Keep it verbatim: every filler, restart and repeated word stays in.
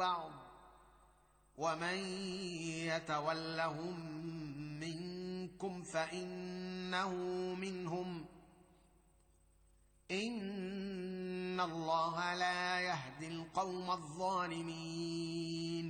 بعض ومن يتولهم منكم فإنه منهم إن الله لا يهدي القوم الظالمين